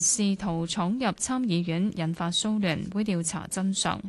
試圖闖入參議院，引發騷亂，會調查真相。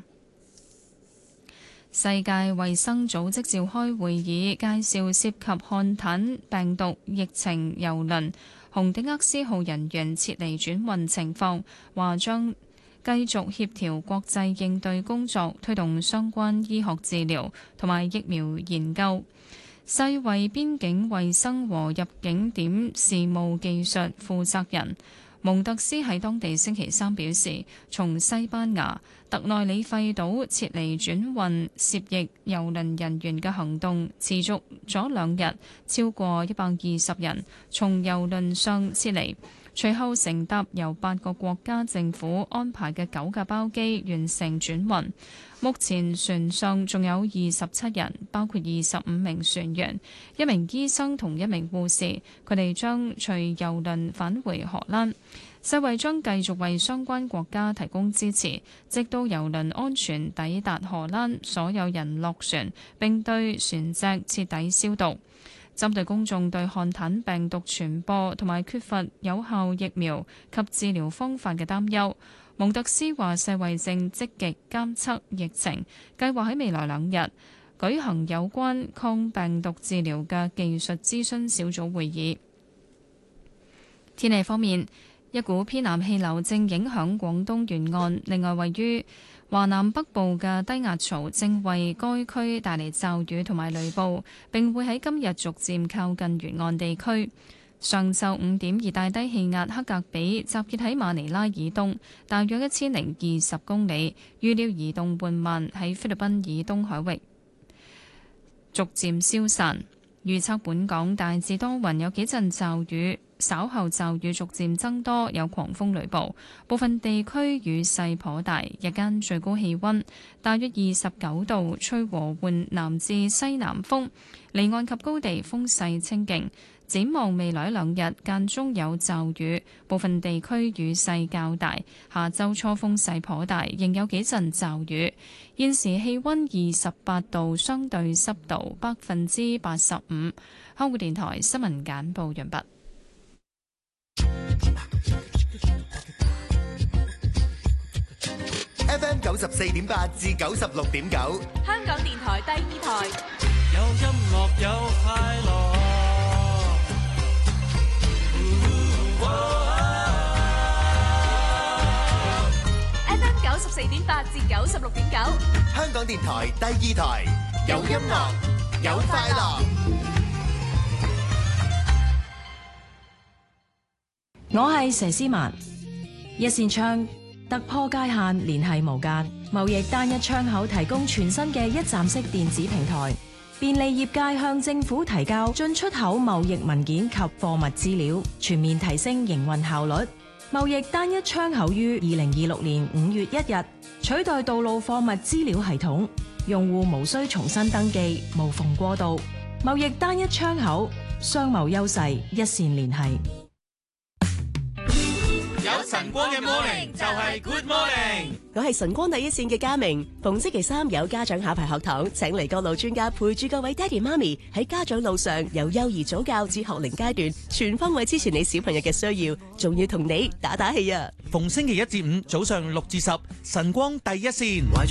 世界衛生組織召開會議，介紹涉及漢坦病毒疫情郵輪紅迪厄斯號人員撤離轉運情況，話將繼續協調國際應對工作，推動相關醫學治療同埋疫苗研究。世衛邊境衛生和入境點事務技術負責人蒙特斯喺當地星期三表示，從西班牙特內里費島撤離轉運涉疫郵輪人員嘅行動持續咗2日，超過120人從郵輪上撤離，隨後乘搭由8個國家政府安排嘅9架包機完成轉運。目前船上仲有27人，包括25名船員、1名醫生同1名護士，佢哋將隨郵輪返回荷蘭。世衛將繼續為相關國家提供支持，直到郵輪安全抵達荷蘭，所有人落船，並對船隻徹底消毒。針對公眾對漢坦病毒傳播同埋缺乏有效疫苗及治療方法嘅擔憂，蒙特斯話世衛正積極監測疫情，計劃喺未來2日舉行有關抗病毒治療嘅技術諮詢小組會議。天氣方面，一股偏南氣流正影響廣東沿岸，另外位於華南北部嘅低壓槽正為該區帶嚟驟雨同埋雷暴，並會喺今日逐漸靠近沿岸地區。上晝5點，熱帶低氣壓克格比集結喺馬尼拉以東，大約1020公里，預料移動緩慢，喺菲律賓以東海域逐漸消散。預測本港大致多雲，有幾陣驟雨，稍後驟雨逐漸增多，有狂風雷暴，部分地區雨勢頗大。日間最高氣溫大約29度，吹和緩南至西南風，離岸及高地風勢清勁。展望未來2日間中有驟雨，部分地區雨勢較大。下週初風勢頗大，仍有幾陣驟雨。現時氣溫28度，相對濕度85%。香港電台新聞簡報完畢。 FM 94.8至96.9， 香港電台第2台。 有音樂有快樂。 FM 94.8至96.9， 香港電台第2台，有音樂有快樂。 我係佘詩曼，一線窗突破界限，聯繫無間，貿易單一窗口提供全新嘅一站式電子平台，便利業界向政府提交進出口貿易文件及貨物資料，全面提升營運效率。貿易單一窗口於2026年5月1日取代道路貨物資料系統，用戶無需重新登記，無縫過渡。貿易單一窗口，商貿優勢一線聯繫。 有晨光嘅 morning 就係 good morning。 我係晨光第一線嘅嘉明，逢星期3有家長考牌學堂，請嚟各路專家陪住各位爹哋媽咪喺家長路上，由幼兒早教至學齡階段，全方位支持你小朋友嘅需要，仲要同你打打氣啊！ 逢星期1至5早上6至10，晨光第一線。